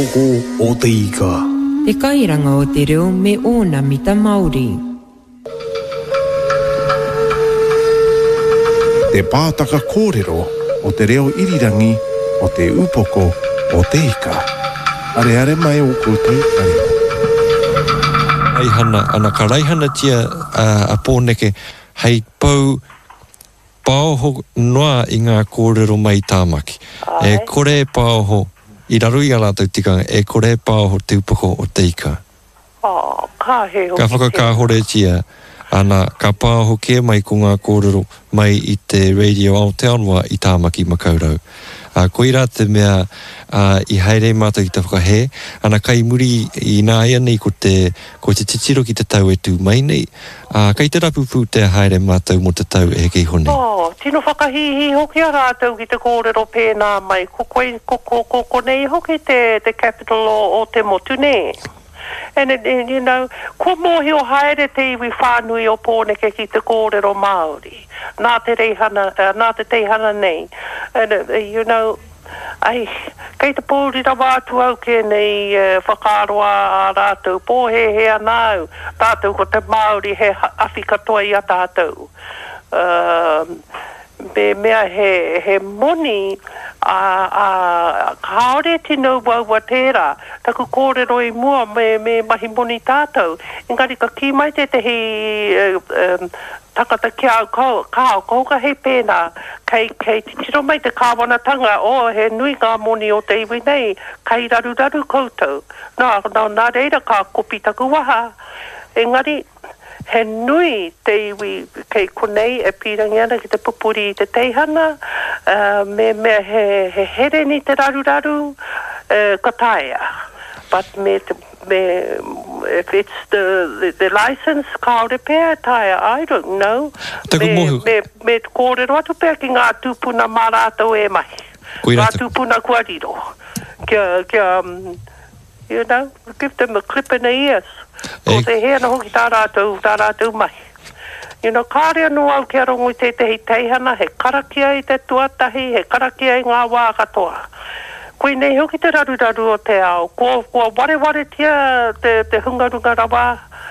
O te ika. Te kairanga o te reo me ona mita Māori. Te pātaka kōrero o te reo irirangi o te upoko o te ika. Are mai o koutou kariko. Aihana, ana ka raihana tia a pōneke hei pāoho noa i ngā kōrero mai tāmaki. E kore pāoho, i raru i a rātou tikanga, e kore pāoho te upoko o te ika. Ka whakakāhore tia, ana ka pāoho kia mai ko ngā kōrero mai i te Radio Aotearoa i tāmaki makaurau. Ko i rā te mea i haere mātou ki te whakahe, ana kai muri i nā ia nei ko te titiro ki te tau e tū mai nei. Kai te rapupu te haere mātou mo te tau e kei hone. Tino whakahihi hoki a rātou ki te kōrero pēnā mai. Ko nei hoki te capital o te motu nei. And you know, ko mohi o haere te iwi whānui o pōneke ki te kōrero Māori. Nā te teihana nei. And you know, kei te pōrira wātu au ke nei whakaroa a rātou pōhe anau. Tātou ko te Māori he awhi katoa i a tātou. Mea he moni kaore tino waua tērā. Taku kōrero i mua me mahi moni tātou. Engari ka ki mai te hi takata ki au kau ka he pēnā. Kei titiro mai te kāwanatanga he nui ngā moni o te iwi nei. Kei raru koutou. Nā reira ka kopi taku waha. Engari, he nui te iwi kei konei e pirangi ana ki te pupuri i te teihana, me he here ni te raru ka taia. But if it's the license kaore pēr taia, I don't know. Me kōrero atu pēr ki ngā tūpuna mā rātou e mahi. Ngā tūpuna kua riro. You know, give them a clip in the ears. Ko te hea na hoki tā rātou mai. You know, kāre anu au kia rongo i te hi teihana, he karakia i te tuatahi, he karakia i ngā wā katoa. Koe nei hoki te raru o te ao. Ko ware tia te hungarunga rawa,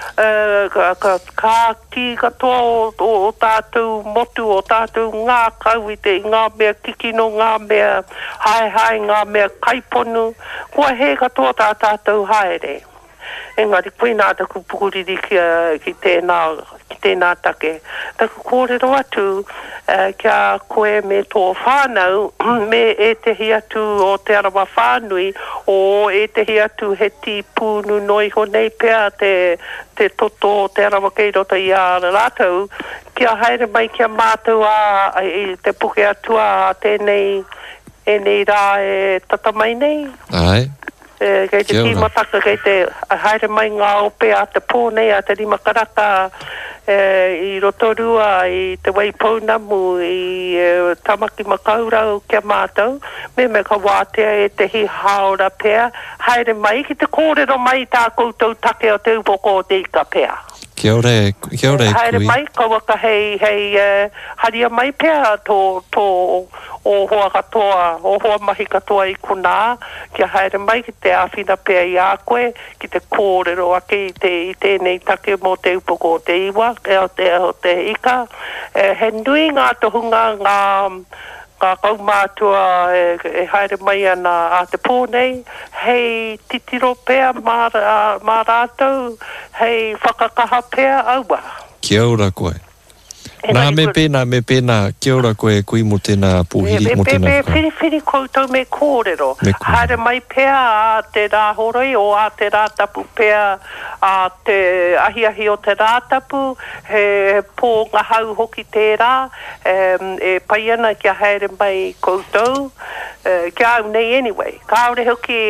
ka ki katoa o tātou motu, o tātou ngā kau i te ngā mea kikino, ngā mea hai, ngā mea kaiponu. Kua he katoa tātou haere. Engari, koe nā taku pukuriri ki tēnā take. Taku kōrero atu, kia koe me tō whānau, me e tehi atu o te arawa whānui, o e tehi atu he ti pūnu noi honei pēr te toto o te arawa kei rota i a rātou, kia haere mai kia mātou i te puke atua tēnei rā e tatamai nei. Ai. Kei te tīmataka, kei te haere mai ngā ope a te pōnei, a te rima karaka i rotorua, i te waipounamu, i tamaki makaurau kia mātou. Me ka wātea e te hi haora pēr. Haere mai ki te kōrero mai tā koutou take o te upoko o te ika pēr. Kia ore kui. Haere mai, kaua ka hei haria mai pēr tō o hoa katoa, o hoa mahi katoa i kunā, kia haere mai ki te awhina pēr i a koe, ki te kōrero ake i tēnei take mō te upoko o te iwa, o te ika. He nui ngā tohunga ngā kaumātua e haere mai ana a te pōnei, hei titiro pēr mā rātou, hei whakakaha pēr aua. Kia ora koe. Nā me pēnā, kia ora koe kui mo tēnā pūhiri, mo tēnā whaka. Whiri koutou me kōrero. Haere mai pēr a te rāhoroi o a te rātapu pēr a te ahiahi o te rātapu, he pō ngahau hoki tērā, e paiana kia haere mai koutou, kia au nei anyway. Kaore hoki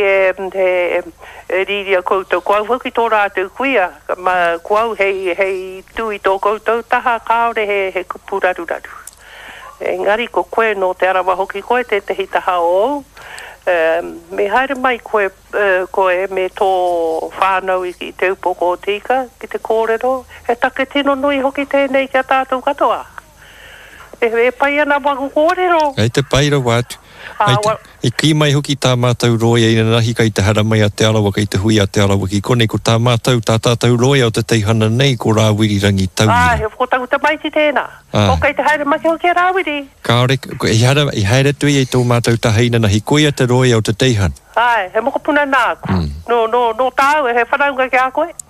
riria koutou, kua hoki tō rātou kuia, kua hei tui tō koutou taha, kaore he kupu raru. Engari, ko koe no te arawa hoki koe te taha o. Me haere mai koe me tō whānau i te upoko o tika, ki te kōrero. He take tino nui hoki tēnei kia tātou katoa. E pai ana waku kōrero. Ei te pai rau atu. I ki mai hoki tā mātou roia ina nahi kai te hara mai a te alawa kai te hui a te alawa ki kone ko tā mātou tā tātou roia o te teihana nei ko rā wirirangi tau. He whakotau te mai ti tēnā. O kai te haere maki hoki a rā wiri. Kāore, i haere tui e tō mātou taheina nahi koia te roia o te teihana. He moko puna nāku. No tāu he whanaunga ki a koe.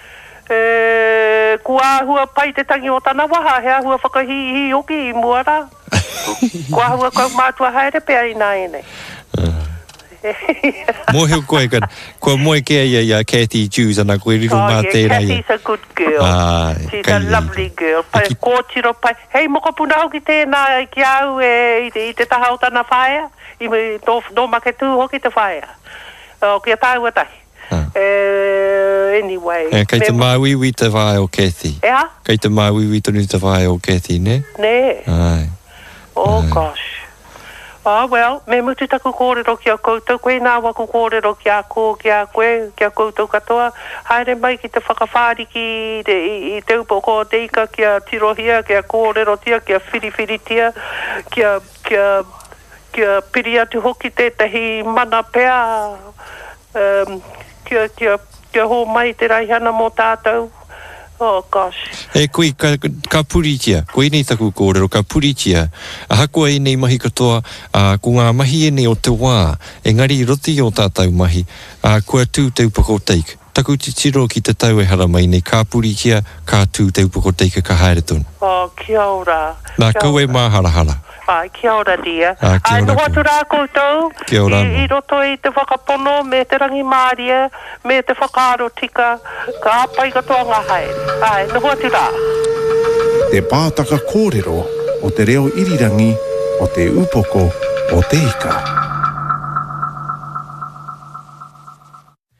Kua ahua pai te tangi o tana waha, he ahua whakahihi hoki I mua rā. Kua ahua kau mātua haere pēr I nā nei. Mo heu koe kan, kua moe kea ia Kathy Jews ana koe riru mā tērā ia. Kathy's a good girl. She's a lovely girl. Pai kōtiro pai. Hei moko puna hoki tēnā ki au I te taha o tana whaea. I tō make tū hoki te whaea. O kia tāua tahi. Anyway. Kei te māwiwi te whae o Kathy. Ea? Kei te māwiwi tonu te whae o Kathy, ne? Ne. Ai. Oh gosh. Well, me mutu taku kōrero ki a koutou, koe nā waku kōrero ki a kō, ki a koe, ki a koutou katoa. Haere mai ki te whakawhāriki I te upoko o teika, ki a tirohia, ki a kōrero tia, ki a whiriwhiri tia, ki a piri atu hoki tētahi mana pēa, ki a hō mai te raihana mō tātou. Oh gosh. Koe ka puritia, koe nei taku kōrero, ka puritia. Hakua I nei mahi katoa, ko ngā mahi nei o te wā, engari roti o tātou mahi, kua tū te upako teika. Taku te tiro ki te tau e hara mai nei, ka puritia, ka tū te upako teika ka haere tonu. Kia ora. Nā koe mā harahara. Kia ora, dia. Kia ora. Noho atu rā koutou. Kia ora. I roto I te whakapono, me te rangi māria, me te whakaaro tika, ka apai katoa ngā haere. Noho atu rā. Te pātaka kōrero o te reo irirangi o te upoko o te ika.